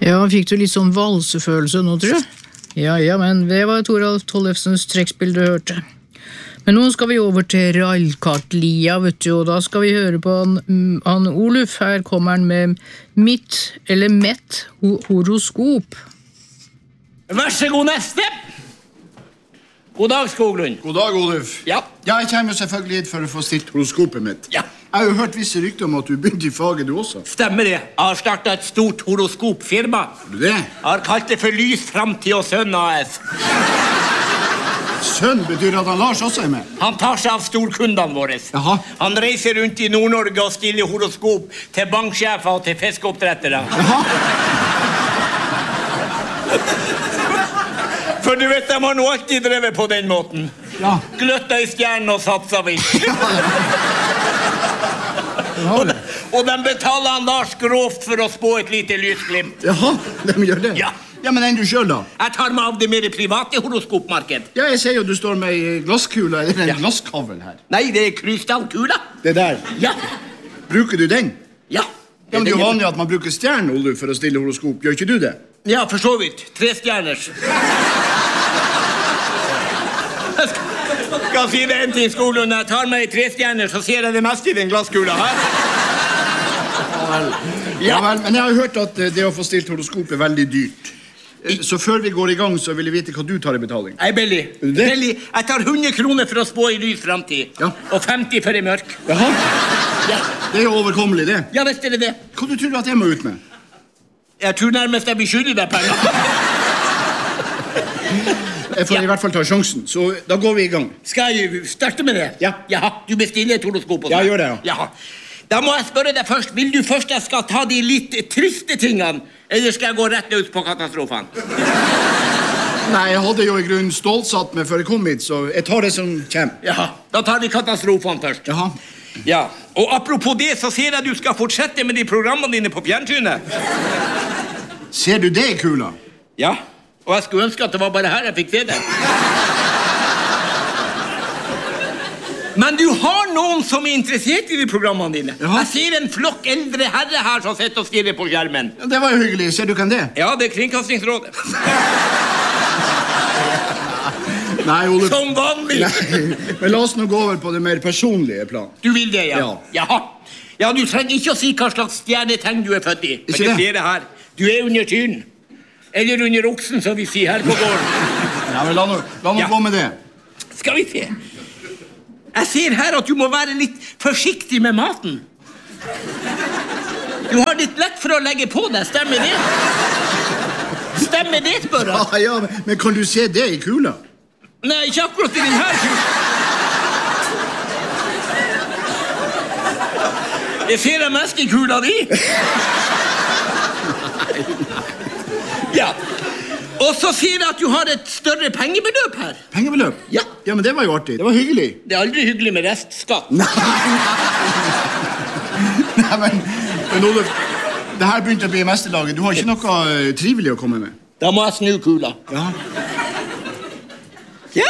Ja, fikk du litt sånn valsefølelse nå, tror jeg? Ja, men det var Toralf Tollefsens trekkspill du hørte. Men nå skal vi over til Rallkart-lia, vet du, og da skal vi høre på han Oluf. Her kommer han med mitt, eller mett, horoskop. Vær så god, neste! God dag, Skoglund. God dag, Oluf. Ja. Jeg kommer jo selvfølgelig hit for å få stilt horoskopet mitt. Ja. Jeg har jo hørt visse rykter om at du begynte i faget du også. Stemmer det. Jeg har startet et stort horoskopfirma. Har du det? Jeg har kalt det for Lys, Framtid og Sønn AS. Sønn betyr at han Lars også er med. Han tar seg av storkundene våre. Jaha. Han reiser rundt i Nord-Norge og stiller horoskop til banksjefer og til fiskeoppdrettere. Jaha. For du vet, de har nå alltid drevet på den måten. Ja. Gløtta i stjernen og satsa vidt. Og de betaler han Lars grovt for å spå et lite lysglimt. Jaha, de gjør det? Ja. Ja, men enn du selv da? Jeg tar meg av det mer private horoskopmarked. Ja, jeg ser jo du står med en glasskula, eller en glasskavl her. Nei, det er krystallkula. Det der? Ja. Bruker du den? Ja. Ja, men det er jo vanlig at man bruker stjerne, Oluf, for å stille horoskop. Gjør ikke du det? Ja, for så vidt. 3 stjerners. Jeg skal si det en ting, Skoglund. Jeg tar meg i 3 stjerner, så ser jeg det meste i den glasskula her. Ja vel, men jeg har hørt at det å få stilt horoskop er veldig dyrt. Så før vi går i gang, så vil jeg vite hva du tar i betaling. Jeg er billig. Det? Billig. Jeg tar 100 kroner for å spå i lys fremtid. Ja. Og 50 for i mørk. Jaha, Ja, det er jo overkommelig det. ja visst er det det. Hva du tror du at jeg må ut med? Jeg tror nærmest jeg blir skyldig deg penger. Jeg får i hvert fall ta sjansen, så da går vi i gang. Skal jeg starte med det? Ja. Jaha, du bestiller et horoskop hos Ja, meg. gjør det, ja. Jaha. Da må jeg spørre deg først, vil du først jeg skal ta de litt triste tingene, eller skal jeg gå rett ut på katastrofen? Nei, jeg hadde jo i grunnen stålsatt meg før jeg kom hit, så jeg tar det som kommer. Jaha, da tar vi katastrofen først. Jaha. Ja, og apropos det, så ser jeg du skal fortsette med de programmene dine på fjernsynet. Ser du det, kula? Ja, og jeg skulle ønske at det var bare her jeg fikk se det. Men du har noen som er interessert i de programmene dine. Jaha. Jeg ser en flokk eldre herre her som sitter og stirrer på skjermen. Ja, det var jo hyggelig. Ser du hvem det er? Ja, det er Kringkastingsrådet. Nei, Oluf. Som vanlig. Nei, men la oss nå gå over på det mer personlige plan. Du vil det, ja? Ja. Jaha. Ja, du trenger ikke å si hva slags stjernetegn du er født i. Men Ikke jeg det? ser det her. Du er under tyren. Eller under oksen, som vi sier her på gården. Ja, men la nå Ja. gå med det. Skal vi se. Jeg ser her at du må være litt forsiktig med maten. Du har litt lett for å legge på deg, stemmer det? Stemmer det, spør jeg? Ja, men kan du se det i kula? Nei, ikke akkurat i den her. Jeg ser deg mest i kula di. Ja. Og så sier jeg at du har et større pengebeløp her. Pengebeløp? Ja. Ja, men det var jo artig. Det var hyggelig. Det er aldri hyggelig med restskatt. Nei, men Oluf, det her begynte å bli mesterlaget. Du har ikke noe trivelig å komme med. Da må jeg snu kula. Ja. Ja!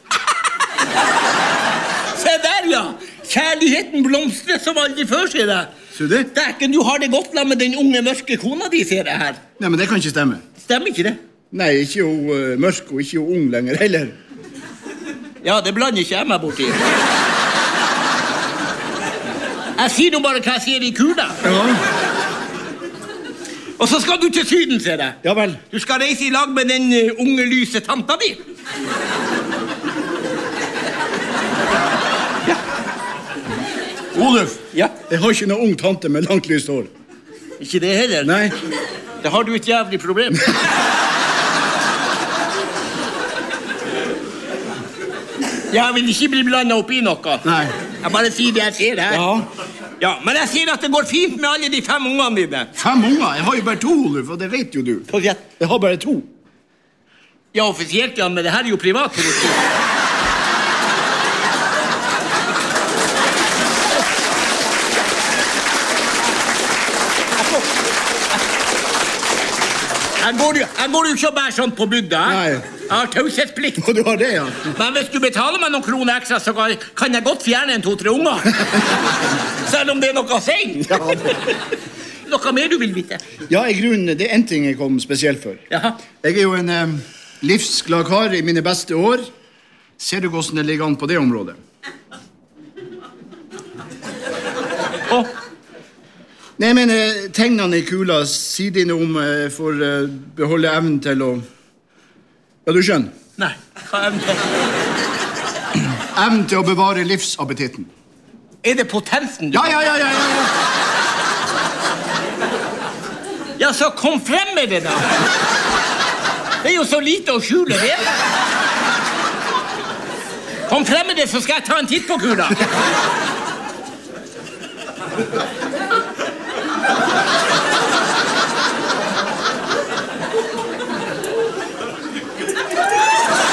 Se der, ja! Kjærligheten blomstrer som aldri før, sier jeg. Så det? Dæken, du har det godt la med den unge, mørke kona di, ser jeg her. Nei, men det kan ikke stemme. Stemmer ikke det? Nei, ikke hun mørk og ikke hun ung lenger heller. Ja, det blander ikke jeg meg borti. Jeg sier nå bare hva jeg sier i kula. Ja. Og så skal du til Syden, ser jeg. Ja vel. Du skal reise i lag med den unge, lyse tanta di. Oluf, Ja. jeg har ikke noen ung tante med langt lyst hår. Ikke det heller? Nei. Da har du et jævlig problem. Jeg vil ikke bli blandet opp i noe. Nei. Jeg bare sier det jeg ser her. Ja. Ja, men jeg sier at det går fint med alle de 5 ungene dine. 5 unger? Jeg har jo bare 2, Oluf, og det vet jo du. Hva sier jeg? Jeg har bare 2. Ja, offisielt, ja, men det her er jo privat. Jeg går jo ikke og bærer sånt på bygda. Nei. Jeg har taushetsplikt. Og du har det, ja. Men hvis du betaler meg noen kroner ekstra, så kan jeg godt fjerne en 2-3 unger. Selv om det er noe å si. Noe mer du vil vite? Ja, i grunnen, det en ting jeg kom spesielt for. Jaha. Jeg jo en livsglad kar i mine beste år. Ser du hvordan det ligger an på det området? Nei, men tegnene i kula sier dine om for beholde evnen til å... Ja, du skjønner? Nei, hva evnen til? Evnen til å bevare livsappetitten. Det potensen du... Ja. Ja, så kom frem med det da. Det jo så lite å skjule det. Kom frem med det, så skal jeg ta en titt på kula.